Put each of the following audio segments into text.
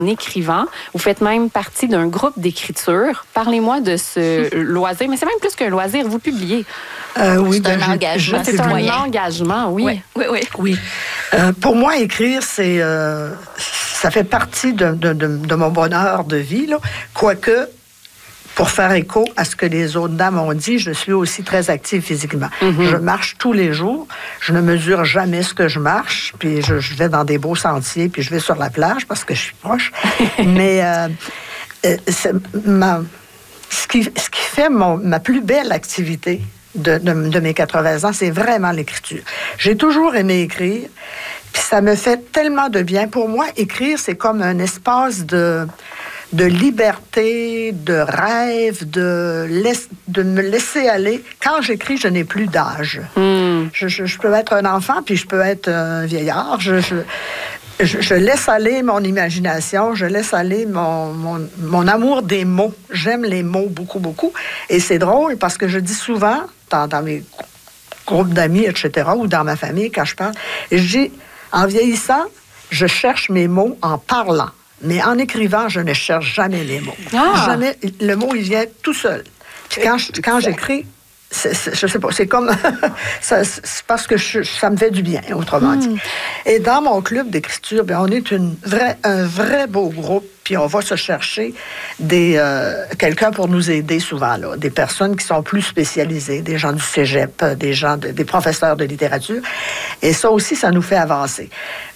écrivant. Vous faites même partie d'un groupe d'écriture. Parlez-moi de ce loisir, mais c'est même plus qu'un loisir, vous publiez. Oui, c'est un engagement. C'est un engagement, oui. Oui. Pour moi, écrire, ça fait partie de mon bonheur de vie, là. Quoique, pour faire écho à ce que les autres dames ont dit, je suis aussi très active physiquement. Je marche tous les jours. Je ne mesure jamais ce que je marche. Puis je vais dans des beaux sentiers, puis je vais sur la plage parce que je suis proche. Mais ce qui fait ma plus belle activité de mes 80 ans, c'est vraiment l'écriture. J'ai toujours aimé écrire. Puis ça me fait tellement de bien. Pour moi, écrire, c'est comme un espace de liberté, de rêve, de me laisser aller. Quand j'écris, je n'ai plus d'âge. Je peux être un enfant, puis je peux être un vieillard. Je laisse aller mon imagination, je laisse aller mon amour des mots. J'aime les mots beaucoup, beaucoup. Et c'est drôle parce que je dis souvent, dans mes groupes d'amis, etc., ou dans ma famille, quand je parle, je dis, en vieillissant, je cherche mes mots en parlant. Mais en écrivant, je ne cherche jamais les mots. Jamais, le mot, il vient tout seul. Puis quand j'écris, je sais pas, c'est comme... c'est parce que ça me fait du bien, autrement dit. Et dans mon club d'écriture, on est un vrai beau groupe, puis on va se chercher quelqu'un pour nous aider souvent, là, des personnes qui sont plus spécialisées, des gens du cégep, des professeurs de littérature. Et ça aussi, ça nous fait avancer.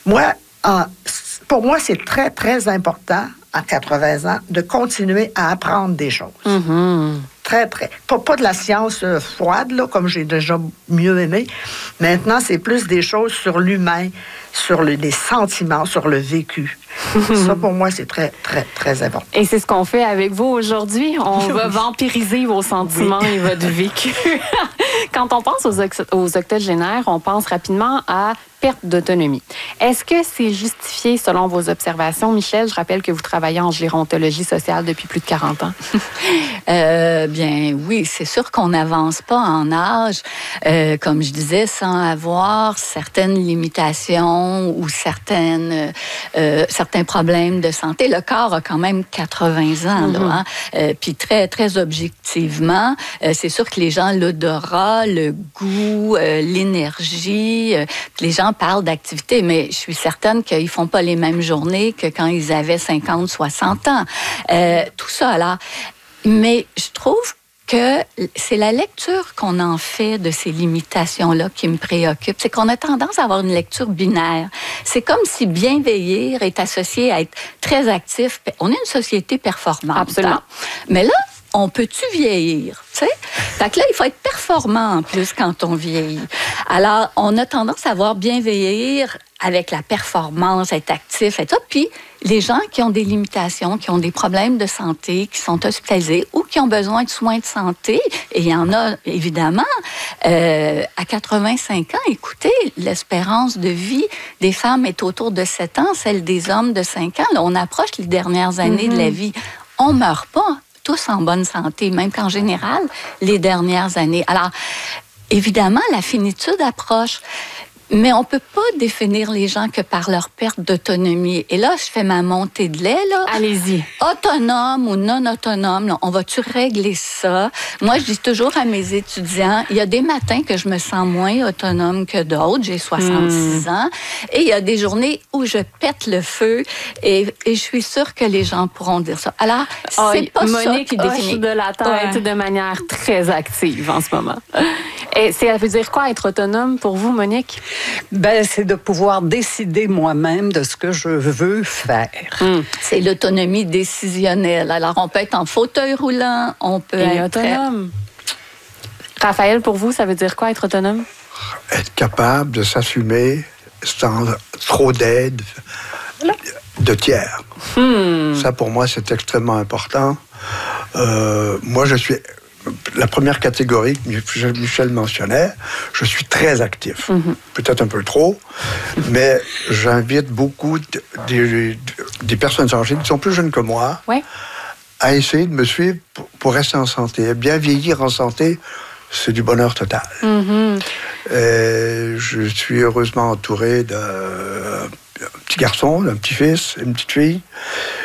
Pour moi, c'est très, très important, à 80 ans, de continuer à apprendre des choses. Très, très. Pas de la science froide, là, comme j'ai déjà mieux aimé. Maintenant, c'est plus des choses sur l'humain, sur les sentiments, sur le vécu. Ça, pour moi, c'est très, très, très important. Et c'est ce qu'on fait avec vous aujourd'hui. On va vampiriser vos sentiments et votre vécu. Quand on pense aux octogénaires, on pense rapidement à perte d'autonomie. Est-ce que c'est justifié selon vos observations? Michel, je rappelle que vous travaillez en gérontologie sociale depuis plus de 40 ans. Bien oui, c'est sûr qu'on n'avance pas en âge, comme je disais, sans avoir certaines limitations ou certains problèmes de santé. Le corps a quand même 80 ans, là, hein? Puis très, très objectivement, c'est sûr que les gens, l'odorat, le goût, l'énergie, les gens parlent d'activité, mais je suis certaine qu'ils ne font pas les mêmes journées que quand ils avaient 50, 60 ans. Tout ça, là. Mais je trouve que c'est la lecture qu'on en fait de ces limitations-là qui me préoccupe. C'est qu'on a tendance à avoir une lecture binaire. C'est comme si bien vieillir est associé à être très actif. On est une société performante. Absolument. Hein? Mais là, on peut-tu vieillir? Tu sais? Fait que là, il faut être performant en plus quand on vieillit. Alors, on a tendance à voir bien vieillir avec la performance, être actif et tout. Puis, les gens qui ont des limitations, qui ont des problèmes de santé, qui sont hospitalisés ou qui ont besoin de soins de santé, et il y en a évidemment, à 85 ans, écoutez, l'espérance de vie des femmes est autour de 7 ans, celle des hommes de 5 ans. Là, on approche les dernières années de la vie. On ne meurt pas tous en bonne santé, même qu'en général, les dernières années. Alors, évidemment, la finitude approche. Mais on ne peut pas définir les gens que par leur perte d'autonomie. Et là, je fais ma montée de lait. Là. Allez-y. Autonome ou non autonome, là, on va-tu régler ça? Moi, je dis toujours à mes étudiants, il y a des matins que je me sens moins autonome que d'autres. J'ai 66 ans. Et il y a des journées où je pète le feu. Et je suis sûre que les gens pourront dire ça. Alors, c'est pas Monique ça qui définit. de la tête de manière très active en ce moment. Et ça veut dire quoi, être autonome pour vous, Monique? C'est de pouvoir décider moi-même de ce que je veux faire. C'est l'autonomie décisionnelle. Alors, on peut être en fauteuil roulant, on peut être autonome. Raphaël, pour vous, ça veut dire quoi, être autonome? Être capable de s'assumer sans trop d'aide de tiers. Ça, pour moi, c'est extrêmement important. Moi, je suis... La première catégorie que Michel mentionnait, je suis très actif. Peut-être un peu trop, mais j'invite beaucoup des personnes âgées qui sont plus jeunes que moi à essayer de me suivre pour rester en santé. Bien vieillir en santé, c'est du bonheur total. Je suis heureusement entouré de petit garçon, un petit-fils, une petite fille.